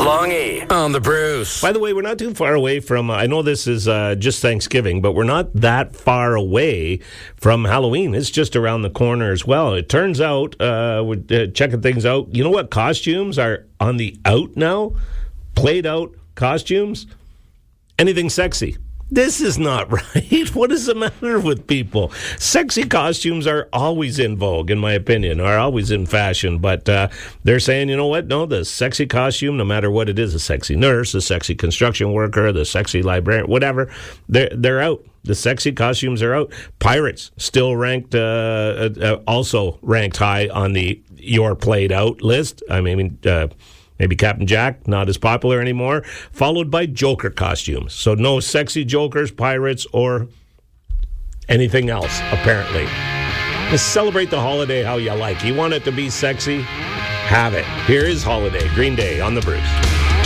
Longy on the Bruce. By the way, we're not too far away from, I know this is just Thanksgiving, but we're not that far away from Halloween. It's just around the corner as well. It turns out, we're checking things out. You know what costumes are on the out now? Played out costumes? Anything sexy. This is not right. What is the matter with people? Sexy costumes are always in vogue, in my opinion, are always in fashion. But they're saying, you know what? No, the sexy costume, no matter what it is, a sexy nurse, a sexy construction worker, the sexy librarian, whatever, they're out. The sexy costumes are out. Pirates still ranked, also ranked high on the your played out list. I mean, maybe Captain Jack, not as popular anymore, followed by Joker costumes. So no sexy Jokers, pirates, or anything else, apparently. Just celebrate the holiday how you like. You want it to be sexy? Have it. Here is Holiday, Green Day on the Bruce.